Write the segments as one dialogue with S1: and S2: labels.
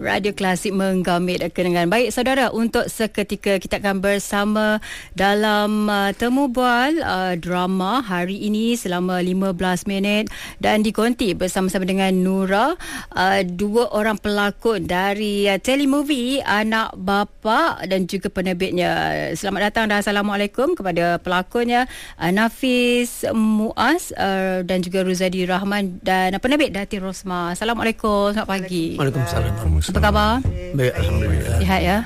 S1: Radio Klasik menggamit kenangan. Baik saudara, untuk seketika kita akan bersama dalam temu bual drama hari ini selama 15 minit dan dikonti bersama-sama dengan Nura, dua orang pelakon dari telemovie Anak Bapa dan juga penerbitnya. Selamat datang dan Assalamualaikum kepada pelakonnya Nafis Muaz dan juga Ruzadi Rahman dan penerbit Datin Rosma. Assalamualaikum, selamat pagi.
S2: Waalaikumsalam.
S1: Apa khabar?
S2: Baik, alhamdulillah.
S1: Sihat ya?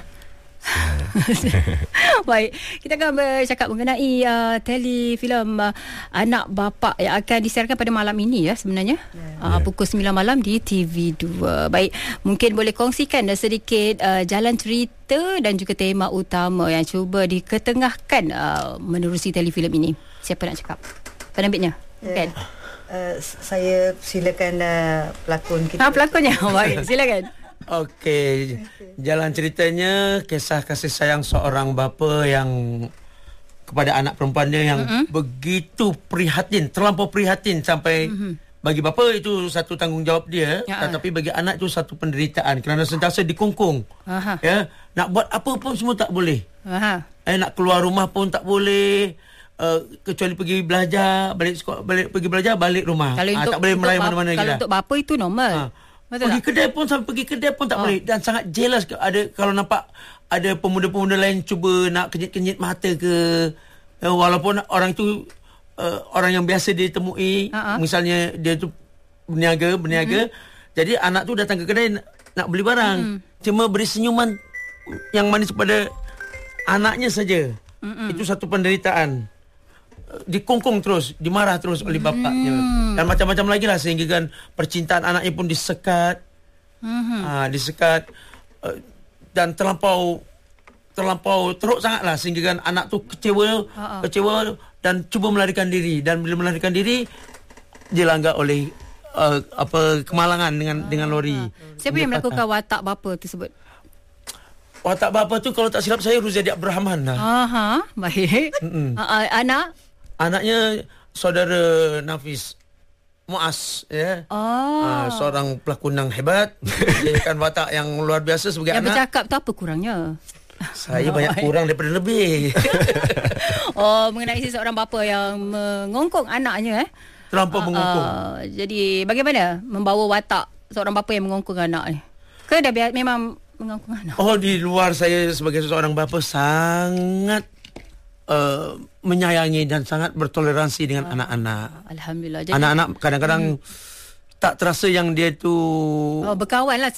S1: Baik, kita akan bercakap mengenai telefilm Anak Bapa yang akan disiarkan pada malam ini ya sebenarnya. Pukul 9 malam di TV2. Baik, mungkin boleh kongsikan sedikit jalan cerita dan juga tema utama yang cuba diketengahkan menerusi telefilm ini. Siapa nak cakap? Penerbitnya? Kan?
S3: Saya silakan pelakon kita.
S1: Pelakonnya. Baik, silakan.
S2: Okey, jalan ceritanya kisah kasih sayang seorang bapa yang kepada anak perempuannya yang begitu prihatin, terlampau prihatin sampai bagi bapa itu satu tanggungjawab dia, tetapi bagi anak itu satu penderitaan kerana sentiasa dikungkung. Ya, nak buat apa pun semua tak boleh. Nak keluar rumah pun tak boleh. Kecuali pergi belajar, balik sekolah, pergi belajar, balik rumah. Tak boleh meraih mana-mana lagi.
S1: Kalau untuk bapa itu normal.
S2: Pergi kedai pun tak boleh. Dan sangat jealous ada kalau nampak ada pemuda-pemuda lain cuba nak kenyit-kenyit mata ke, walaupun orang itu orang yang biasa dia temui, misalnya dia tu berniaga, jadi anak tu datang ke kedai nak beli barang, cuma beri senyuman yang manis kepada anaknya saja. Itu satu penderitaan. Dikongkong terus, dimarah terus oleh bapaknya dan macam-macam lagi lah, sehingga kan percintaan anaknya pun disekat, dan terlampau teruk sangat lah, sehingga kan anak tu kecewa dan cuba melarikan diri, dan bila melarikan diri dilanggar oleh kemalangan dengan lori.
S1: Siapa yang melakukan watak bapa tersebut?
S2: Watak bapa tu kalau tak silap saya Ruzadi Rahman lah.
S1: Baik.
S2: Anaknya saudara Nafis Muaz, ya. Seorang pelakon yang hebat. Dia kan watak yang luar biasa sebagai
S1: yang
S2: anak.
S1: Yang bercakap tu apa kurangnya?
S2: Saya banyak kurang daripada lebih.
S1: Mengenai seorang bapa yang mengongkong anaknya
S2: terlampau mengongkong.
S1: Jadi bagaimana membawa watak seorang bapa yang mengongkong anak ni? Ke dah memang mengongkong anak?
S2: Di luar saya sebagai seorang bapa sangat menyayangi dan sangat bertoleransi dengan anak-anak.
S1: Alhamdulillah.
S2: Jadi, anak-anak kadang-kadang tak terasa yang dia tu
S1: berkawan lah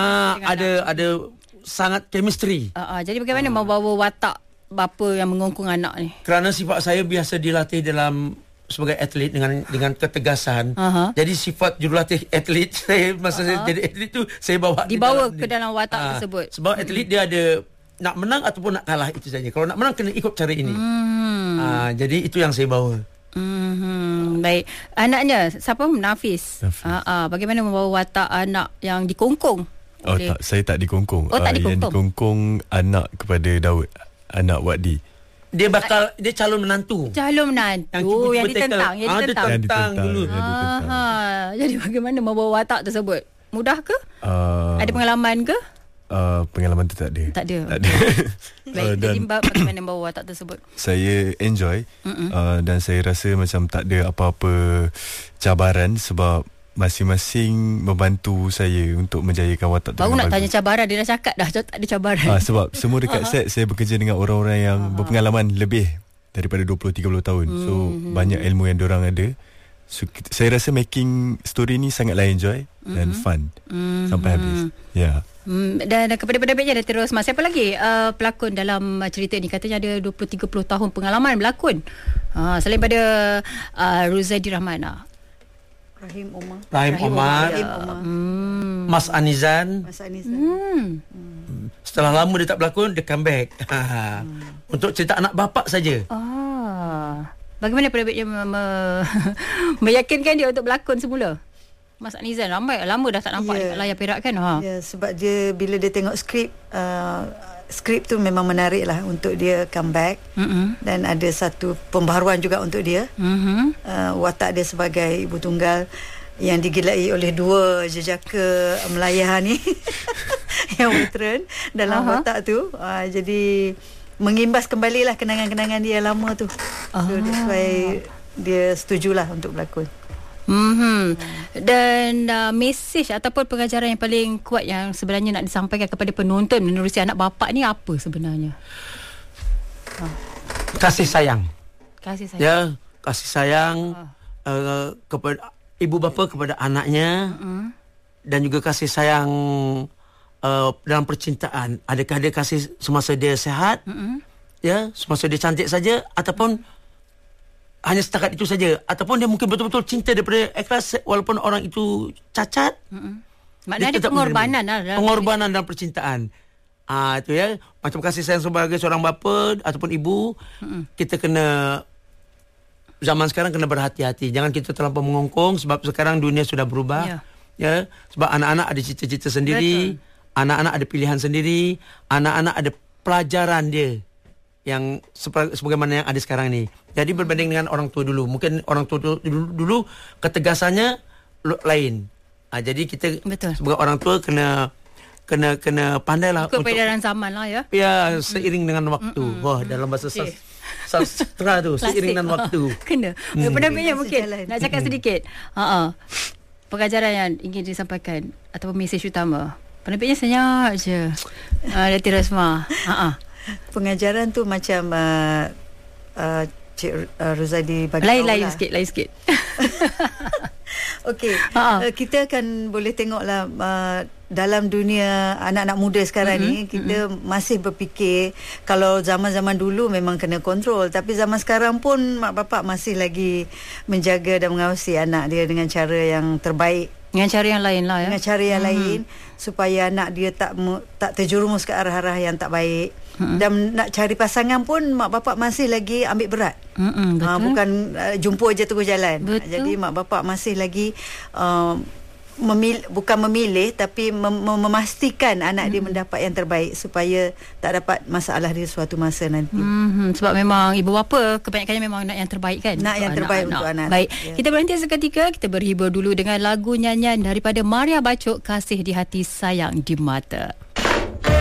S2: ada sangat chemistry.
S1: Jadi bagaimana membawa watak bapa yang mengongkong anak ni?
S2: Kerana sifat saya biasa dilatih dalam sebagai atlet dengan ketegasan. Jadi sifat jurulatih atlet saya masa saya jadi atlet tu saya
S1: dibawa ke dalam watak tersebut.
S2: Sebab atlet dia ada nak menang ataupun nak kalah, itu saja. Kalau nak menang kena ikut cara ini. Jadi itu yang saya bawa.
S1: Baik. Anaknya siapa? Nafis. Bagaimana membawa watak anak yang dikongkong?
S4: Tak, saya tak dikongkong.
S1: Tak dikongkong.
S4: Yang dikongkong anak kepada Daud, anak Wadi.
S2: Dia calon menantu.
S1: Yang ditentang. Yang ditentang
S2: dulu.
S1: Jadi bagaimana membawa watak tersebut? Mudah ke? Ada pengalaman ke?
S4: Pengalaman tu tak ada.
S1: Baik, jadi bagaimana membawa watak tersebut?
S4: Saya enjoy dan saya rasa macam tak ada apa-apa cabaran sebab masing-masing membantu saya untuk menjayakan watak tu.
S1: Baru nak tanya cabaran, dia dah cakap dah tak ada cabaran.
S4: Sebab semua dekat set saya bekerja dengan orang-orang yang berpengalaman lebih daripada 20-30 tahun. So banyak ilmu yang diorang ada. So, saya rasa making story ni sangatlah enjoy dan fun sampai habis.
S1: Dan kepada penerbitnya ada terus siapa lagi pelakon dalam cerita ni? Katanya ada 20-30 tahun pengalaman berlakon. Selain pada Ruzadi Rahman,
S3: Rahim
S1: Omar.
S2: Mas Anizan. Setelah lama dia tak berlakon, dia come back. Untuk cerita anak bapak saja.
S1: Bagaimana penerbitnya meyakinkan dia untuk berlakon semula? Mas Anizan lama dah tak nampak dekat layar perak kan?
S3: Sebab dia bila dia tengok skrip tu memang menarik lah untuk dia come back. Dan ada satu pembaharuan juga untuk dia. Watak dia sebagai ibu tunggal yang digilai oleh dua jejaka Melayah ni. yang veteran dalam watak tu. Jadi mengimbas kembalilah kenangan-kenangan dia lama tu. So that's why dia setujulah untuk berlakon.
S1: Dan mesej ataupun pengajaran yang paling kuat yang sebenarnya nak disampaikan kepada penonton menerusi anak bapa ni apa sebenarnya?
S2: Kasih sayang.
S1: Kasih sayang.
S2: Ya, kasih sayang kepada ibu bapa kepada anaknya, dan juga kasih sayang dalam percintaan. Adakah dia kasih semasa dia sihat, ya, semasa dia cantik saja, ataupun hanya setakat itu saja, ataupun dia mungkin betul-betul cinta daripada ikhlas walaupun orang itu cacat.
S1: Maknanya ada pengorbanan
S2: pengorbanan dalam percintaan. Itu ya, macam kasih sayang sebagai seorang bapa ataupun ibu. Kita kena, zaman sekarang kena berhati-hati. Jangan kita terlampau mengongkong, sebab sekarang dunia sudah berubah. Ya, sebab anak-anak ada cita-cita sendiri. Betul. Anak-anak ada pilihan sendiri. Anak-anak ada pelajaran dia yang sebagaimana yang ada sekarang ni. Jadi berbanding dengan orang tua dulu, mungkin orang tua dulu ketegasannya lain. Jadi kita sebagai orang tua kena pandailah
S1: ikut peredaran zaman lah ya.
S2: Ya, seiring dengan waktu. Wah, dalam bahasa sastra tu, seiring dengan waktu.
S1: Kena. Penampaknya mungkin nak cakap sedikit. Pengajaran yang ingin disampaikan ataupun mesej utama. Penampaknya senyap je. Datin Rasmah.
S3: Pengajaran tu macam Cik Rozadi bagi
S1: lain sikit.
S3: Okey, kita akan boleh tengoklah dalam dunia anak-anak muda sekarang ni, kita masih berfikir kalau zaman-zaman dulu memang kena kontrol, tapi zaman sekarang pun mak bapak masih lagi menjaga dan mengawasi anak dia dengan cara yang terbaik.
S1: Dengan cara yang lain lah ya.
S3: Dengan cara yang lain, supaya anak dia tak terjerumus ke arah-arah yang tak baik. Dan nak cari pasangan pun mak bapak masih lagi ambil berat.
S1: Betul.
S3: Bukan jumpa je terus jalan.
S1: Betul.
S3: Jadi mak bapak masih lagi bukan memilih, tapi memastikan anak dia mendapat yang terbaik supaya tak dapat masalah di suatu masa nanti.
S1: Sebab memang ibu bapa kebanyakannya memang nak yang terbaik kan.
S3: Nak yang terbaik untuk anak.
S1: Baik, kita berhenti seketika, kita berhibur dulu dengan lagu nyanyian daripada Maria Bacok, Kasih di Hati Sayang di Mata.